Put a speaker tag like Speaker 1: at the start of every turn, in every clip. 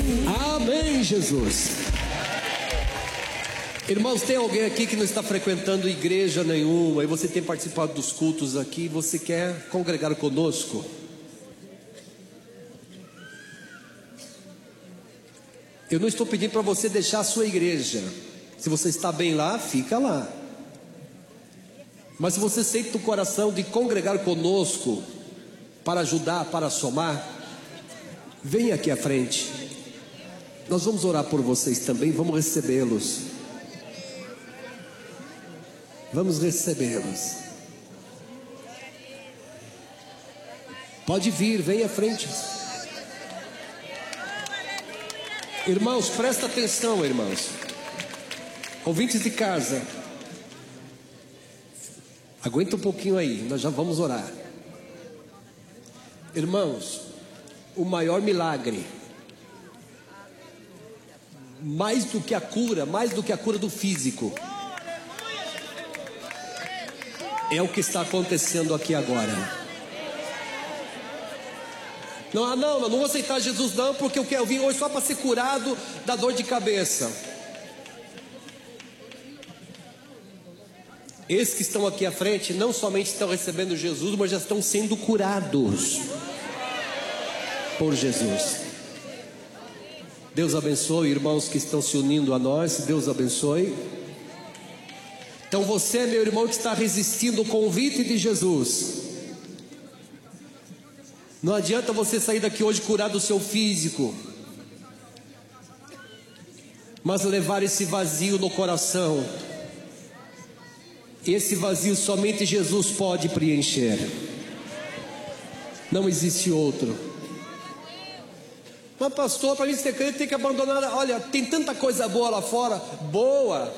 Speaker 1: Amém, Jesus. Irmãos, tem alguém aqui que não está frequentando igreja nenhuma e você tem participado dos cultos aqui e você quer congregar conosco? Eu não estou pedindo para você deixar a sua igreja. Se você está bem lá, fica lá. Mas se você sente no coração de congregar conosco, para ajudar, para somar, venha aqui à frente. Nós vamos orar por vocês também, vamos recebê-los. Vamos recebê-los. Pode vir, venha à frente. Irmãos, presta atenção, irmãos. Ouvintes de casa, aguenta um pouquinho aí, nós já vamos orar. Irmãos, o maior milagre, mais do que a cura do físico, é o que está acontecendo aqui agora. Não vou aceitar Jesus não, porque eu vim hoje só para ser curado da dor de cabeça. Esses que estão aqui à frente não somente estão recebendo Jesus, mas já estão sendo curados por Jesus. Deus abençoe, irmãos que estão se unindo a nós. Deus abençoe. Então você, meu irmão, que está resistindo ao convite de Jesus, não adianta você sair daqui hoje curado do seu físico, mas levar esse vazio no coração. Esse vazio somente Jesus pode preencher. Não existe outro. Mas pastor, para mim ser crente tem que abandonar. Olha, tem tanta coisa boa lá fora. Boa.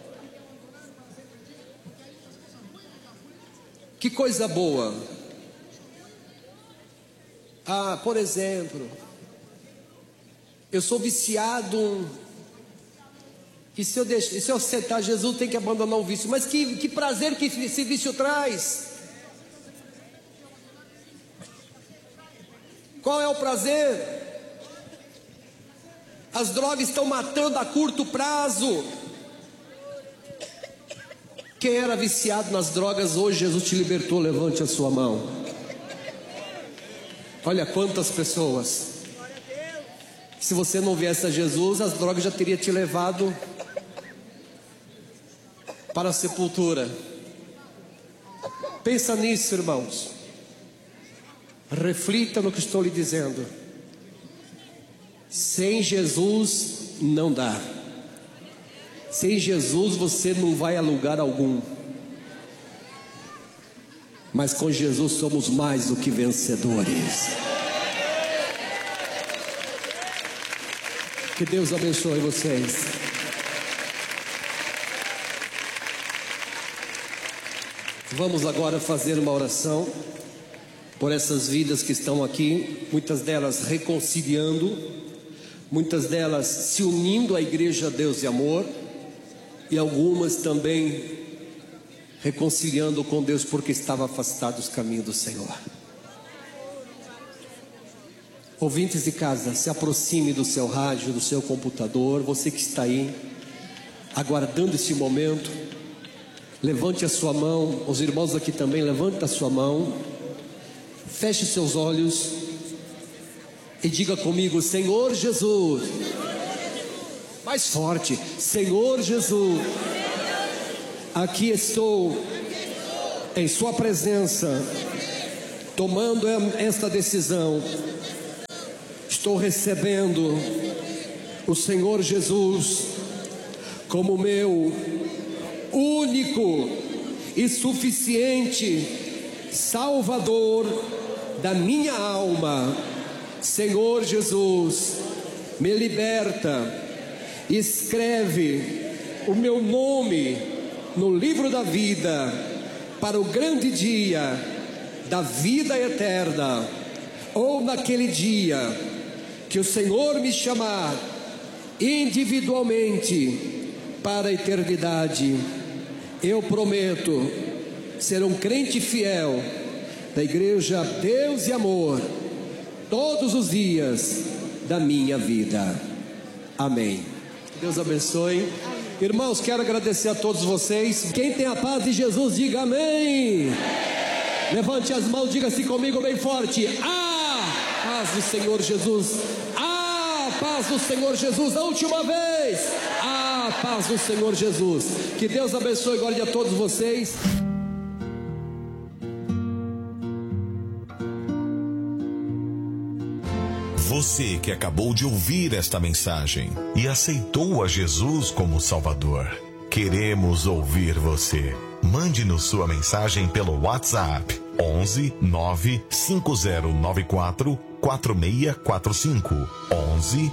Speaker 1: Que coisa boa. Por exemplo, eu sou viciado. E se eu aceitar Jesus, tem que abandonar o vício. Mas que prazer que esse vício traz? Qual é o prazer? As drogas estão matando a curto prazo. Quem era viciado nas drogas, hoje Jesus te libertou, levante a sua mão. Olha quantas pessoas. Se você não viesse a Jesus, as drogas já teriam te levado para a sepultura. Pensa nisso, irmãos. Reflita no que estou lhe dizendo. Sem Jesus não dá. Sem Jesus você não vai a lugar algum. Mas com Jesus somos mais do que vencedores. Que Deus abençoe vocês. Vamos agora fazer uma oração por essas vidas que estão aqui, muitas delas reconciliando, muitas delas se unindo à Igreja Deus e Amor, e algumas também reconciliando com Deus porque estavam afastados dos caminhos do Senhor. Ouvintes de casa, se aproxime do seu rádio, do seu computador. Você que está aí aguardando esse momento, levante a sua mão. Os irmãos aqui também, levante a sua mão. Feche seus olhos e diga comigo: Senhor Jesus. Mais forte: Senhor Jesus, aqui estou em sua presença, tomando esta decisão. Estou recebendo o Senhor Jesus como meu único e suficiente Salvador da minha alma. Senhor Jesus, me liberta, escreve o meu nome no livro da vida para o grande dia da vida eterna, ou naquele dia que o Senhor me chamar individualmente para a eternidade. Eu prometo ser um crente fiel da Igreja Deus e Amor todos os dias, da minha vida. Amém. Deus abençoe. Irmãos, quero agradecer a todos vocês. Quem tem a paz de Jesus, diga amém. Levante as mãos, diga-se comigo bem forte: ah, paz do Senhor Jesus. Ah, paz do Senhor Jesus. A última vez: ah, paz do Senhor Jesus. Que Deus abençoe e guarde a todos vocês.
Speaker 2: Você que acabou de ouvir esta mensagem e aceitou a Jesus como Salvador, queremos ouvir você. Mande-nos sua mensagem pelo WhatsApp 11 95094 4645 11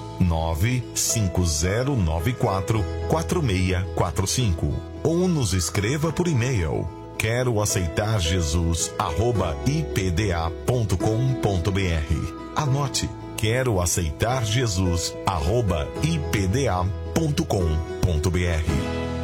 Speaker 2: 95094 4645 ou nos escreva por e-mail quero aceitar Jesus@ipda.com.br. Anote: quero aceitar Jesus@ipda.com.br.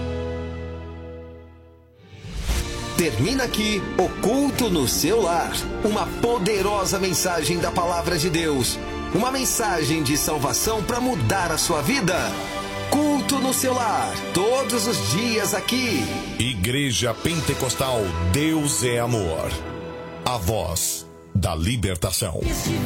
Speaker 3: Termina aqui o Culto no Seu Lar. Uma poderosa mensagem da Palavra de Deus. Uma mensagem de salvação para mudar a sua vida. Culto no Seu Lar, todos os dias aqui.
Speaker 2: Igreja Pentecostal Deus é Amor. A voz da libertação.